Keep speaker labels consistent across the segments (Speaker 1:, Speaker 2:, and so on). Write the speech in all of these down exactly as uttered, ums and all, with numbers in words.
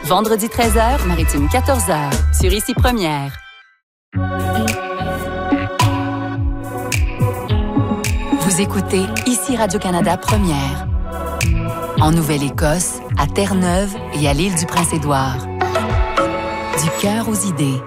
Speaker 1: Vendredi treize heures, Maritime quatorze heures, sur Ici Première. Vous écoutez Ici Radio-Canada Première. En Nouvelle-Écosse, à Terre-Neuve et à l'île du Prince-Édouard. Du cœur aux idées.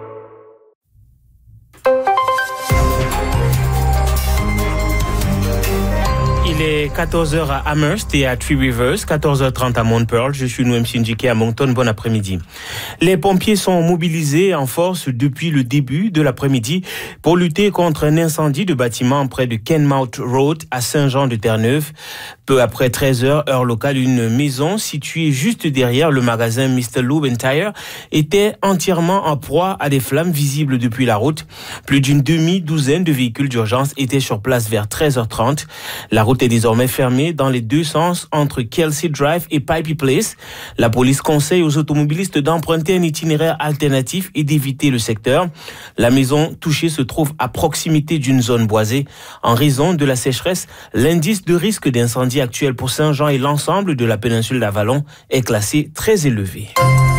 Speaker 2: Il est quatorze heures à Amherst et à Three Rivers, quatorze heures trente à Mount Pearl. Je suis Noem Sindjike à Moncton. Bon après-midi. Les pompiers sont mobilisés en force depuis le début de l'après-midi pour lutter contre un incendie de bâtiment près de Kenmouth Road à Saint-Jean-de-Terre-Neuve. Peu après treize heures, heure locale, une maison située juste derrière le magasin mister Lube and Tire était entièrement en proie à des flammes visibles depuis la route. Plus d'une demi-douzaine de véhicules d'urgence étaient sur place vers treize heures trente. La route est désormais fermée dans les deux sens entre Kelsey Drive et Pipey Place. La police conseille aux automobilistes d'emprunter un itinéraire alternatif et d'éviter le secteur. La maison touchée se trouve à proximité d'une zone boisée. En raison de la sécheresse, l'indice de risque d'incendie actuel pour Saint-Jean et l'ensemble de la péninsule d'Avalon est classé très élevé.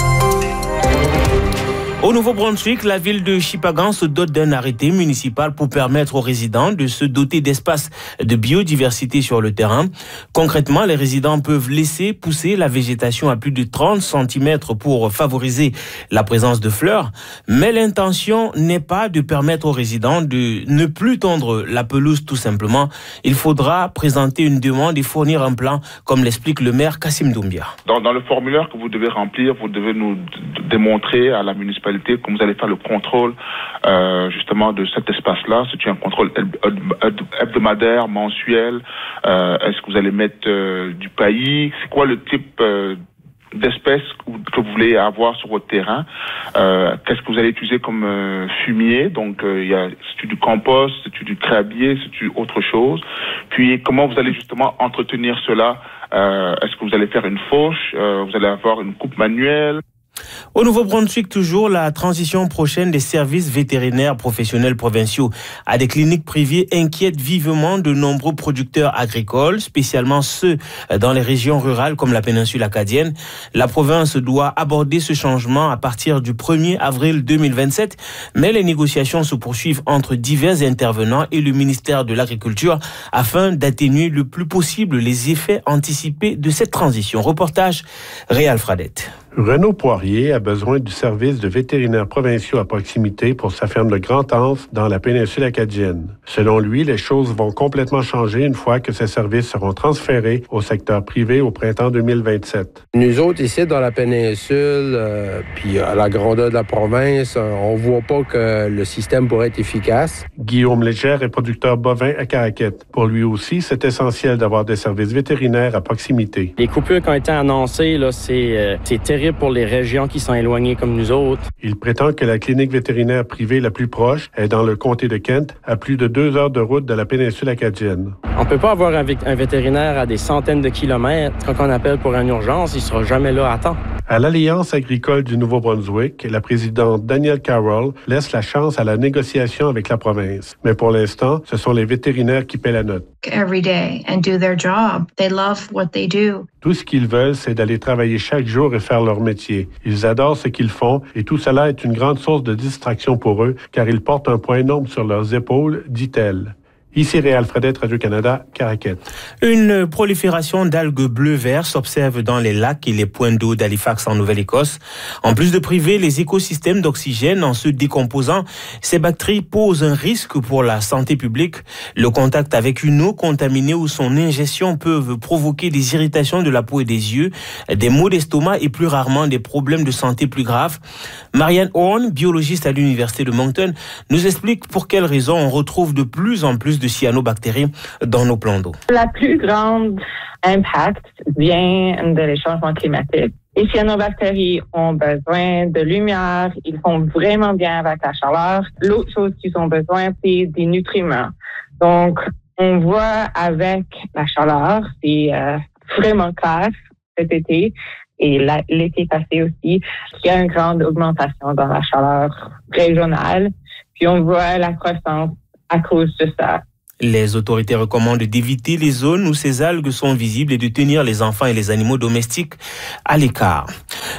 Speaker 2: Au Nouveau-Brunswick, la ville de Shippagan se dote d'un arrêté municipal pour permettre aux résidents de se doter d'espaces de biodiversité sur le terrain. Concrètement, les résidents peuvent laisser pousser la végétation à plus de trente centimètres pour favoriser la présence de fleurs. Mais l'intention n'est pas de permettre aux résidents de ne plus tondre la pelouse tout simplement. Il faudra présenter une demande et fournir un plan, comme l'explique le maire Kassim Doumbia.
Speaker 3: Dans, dans le formulaire que vous devez remplir, vous devez nous d- démontrer à la municipalité comme vous allez faire le contrôle euh, justement de cet espace-là. C'est un contrôle hebdomadaire, mensuel. Euh, est-ce que vous allez mettre euh, du paillis? C'est quoi le type euh, d'espèces que vous voulez avoir sur votre terrain? Euh, qu'est-ce que vous allez utiliser comme euh, fumier? Donc, euh, il y a c'est du compost, c'est du crabier, c'est autre chose. Puis, comment vous allez justement entretenir cela? Euh, est-ce que vous allez faire une fauche? Euh, vous allez avoir une coupe manuelle?
Speaker 2: Au Nouveau-Brunswick, toujours, la transition prochaine des services vétérinaires professionnels provinciaux à des cliniques privées inquiète vivement de nombreux producteurs agricoles, spécialement ceux dans les régions rurales comme la péninsule acadienne. La province doit aborder ce changement à partir du premier avril deux mille vingt-sept, mais les négociations se poursuivent entre divers intervenants et le ministère de l'Agriculture afin d'atténuer le plus possible les effets anticipés de cette transition. Reportage Réal Fradette.
Speaker 4: Renaud Poirier a besoin du service de vétérinaires provinciaux à proximité pour sa ferme de Grand-Anse dans la péninsule acadienne. Selon lui, les choses vont complètement changer une fois que ces services seront transférés au secteur privé au printemps deux mille vingt-sept.
Speaker 5: Nous autres, ici, dans la péninsule, euh, puis à la grandeur de la province, on voit pas que le système pourrait être efficace.
Speaker 4: Guillaume Légère est producteur bovin à Caraquette. Pour lui aussi, c'est essentiel d'avoir des services vétérinaires à proximité.
Speaker 6: Les coupures qui ont été annoncées, là, c'est, euh, c'est terrible pour les régions qui sont éloignées comme nous autres.
Speaker 4: Il prétend que la clinique vétérinaire privée la plus proche est dans le comté de Kent, à plus de deux heures de route de la péninsule acadienne.
Speaker 6: On peut pas avoir un, vé- un vétérinaire à des centaines de kilomètres. Quand on appelle pour une urgence, il sera jamais là à temps.
Speaker 4: À l'Alliance agricole du Nouveau-Brunswick, la présidente Danielle Carroll laisse la chance à la négociation avec la province. Mais pour l'instant, ce sont les vétérinaires qui paient la note.
Speaker 7: Every day and do their job. They love what they do.
Speaker 4: Tout ce qu'ils veulent, c'est d'aller travailler chaque jour et faire leur métier. Ils adorent ce qu'ils font et tout cela est une grande source de distraction pour eux car ils portent un poids énorme sur leurs épaules, dit-elle. Ici Réal Fradette, Radio-Canada, Caraquette.
Speaker 2: Une prolifération d'algues bleu-vert s'observe dans les lacs et les points d'eau d'Halifax en Nouvelle-Écosse. En plus de priver les écosystèmes d'oxygène en se décomposant, ces bactéries posent un risque pour la santé publique. Le contact avec une eau contaminée ou son ingestion peuvent provoquer des irritations de la peau et des yeux, des maux d'estomac et plus rarement des problèmes de santé plus graves. Marianne Horn, biologiste à l'Université de Moncton, nous explique pour quelles raisons on retrouve de plus en plus de cyanobactéries dans nos plans d'eau.
Speaker 8: La plus grande impact vient des changements climatiques. Les cyanobactéries ont besoin de lumière, ils font vraiment bien avec la chaleur. L'autre chose qu'ils ont besoin, c'est des nutriments. Donc, on voit avec la chaleur, c'est euh, vraiment clair cet été et la, l'été passé aussi, qu'il y a une grande augmentation dans la chaleur régionale. Puis on voit la croissance à cause de ça.
Speaker 2: Les autorités recommandent d'éviter les zones où ces algues sont visibles et de tenir les enfants et les animaux domestiques à l'écart.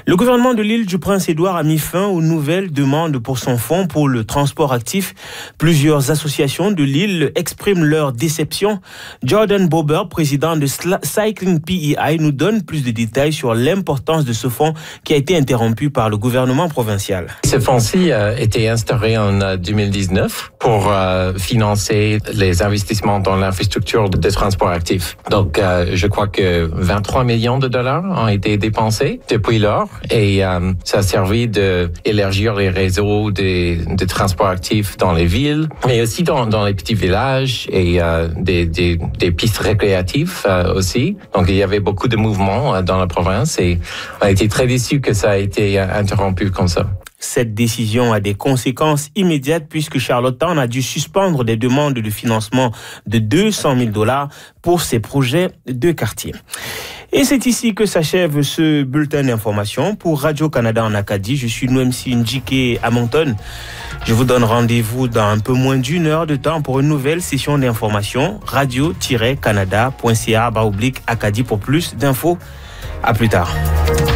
Speaker 2: Le gouvernement de l'île du Prince-Édouard a mis fin aux nouvelles demandes pour son fonds pour le transport actif. Plusieurs associations de l'île expriment leur déception. Jordan Bober, président de Cycling P E I, nous donne plus de détails sur l'importance de ce fonds qui a été interrompu par le gouvernement provincial.
Speaker 9: Ce fonds-ci a été instauré en deux mille dix-neuf pour euh, financer les investissements dans l'infrastructure de, de transport actif. Donc, euh, je crois que vingt-trois millions de dollars ont été dépensés depuis lors et euh, ça a servi d'élargir les réseaux de, de transport actif dans les villes, mais aussi dans, dans les petits villages et euh, des, des, des pistes récréatives euh, aussi. Donc, il y avait beaucoup de mouvements euh, dans la province et on a été très déçus que ça a été euh, interrompu comme ça.
Speaker 2: Cette décision a des conséquences immédiates puisque Charlottetown a dû suspendre des demandes de financement de deux cent mille dollars pour ses projets de quartier. Et c'est ici que s'achève ce bulletin d'information pour Radio-Canada en Acadie. Je suis Noemsi Njike à Moncton. Je vous donne rendez-vous dans un peu moins d'une heure de temps pour une nouvelle session d'information. radio tiret canada point c a barre oblique Acadie pour plus d'infos. À plus tard.